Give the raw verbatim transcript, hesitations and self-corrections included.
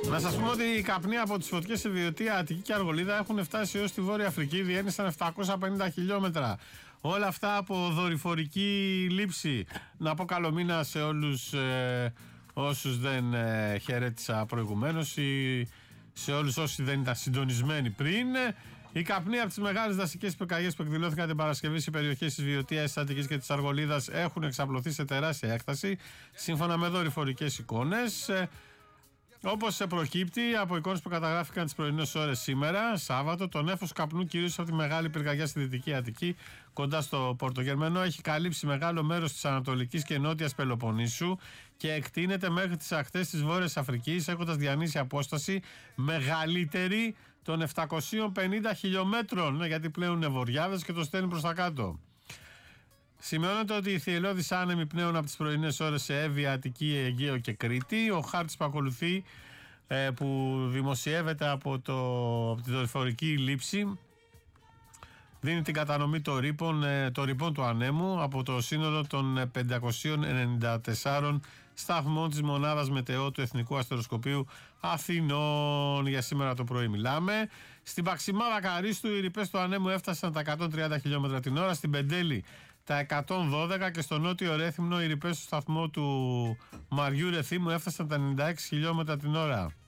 Να σας πούμε ότι οι καπνοί από τις φωτιές σε Βιωτία, Αττική και Αργολίδα έχουν φτάσει έως τη Βόρεια Αφρική, διένυσαν επτακόσια πενήντα χιλιόμετρα. Όλα αυτά από δορυφορική λήψη. Να πω καλό μήνα σε όλους ε, όσους δεν ε, χαιρέτησα προηγουμένως ή σε όλους όσοι δεν ήταν συντονισμένοι πριν. Οι καπνοί από τις μεγάλες δασικές πυρκαγιές που εκδηλώθηκαν την Παρασκευή σε περιοχές της Βιωτίας, της Αττικής και της Αργολίδας έχουν εξαπλωθεί σε τεράστια έκταση, σύμφωνα με δορυφορικές εικόνες. Όπως προκύπτει από εικόνες που καταγράφηκαν τις πρωινές ώρες σήμερα, Σάββατο, το νέφος καπνού κυρίως από τη μεγάλη πυρκαγιά στη Δυτική Αττική, κοντά στο Πορτογερμενό, έχει καλύψει μεγάλο μέρος της Ανατολικής και Νότιας Πελοποννήσου και εκτείνεται μέχρι τις ακτές της Βόρειας Αφρικής, έχοντας διανύσει απόσταση μεγαλύτερη των επτακοσίων πενήντα χιλιόμετρων, γιατί πλέουν είναι βορειάδες και το στέλνει προς τα κάτω. Σημειώνεται ότι οι θυελλώδεις άνεμοι πνέουν από τις πρωινές ώρες σε Εύβοια, Αττική, Αιγαίο και Κρήτη. Ο χάρτης που ακολουθεί, ε, που δημοσιεύεται από, το, από τη δορυφορική λήψη, δίνει την κατανομή των ρήπων, ε, των ρήπων του ανέμου από το σύνολο των πεντακοσίων ενενήντα τεσσάρων σταθμών της μονάδας μετεώ του Εθνικού Αστεροσκοπείου Αθηνών. Για σήμερα το πρωί μιλάμε. Στην Παξιμάδα Καρίστου οι ρηπές του ανέμου έφτασαν τα εκατόν τριάντα χιλιόμετρα την ώρα, στην Πεντέλη τα εκατόν δώδεκα και στο νότιο Ρέθυμνο οι ρηπές του σταθμού του Μαριού Ρεθύμου έφτασαν τα ενενήντα έξι χιλιόμετρα την ώρα.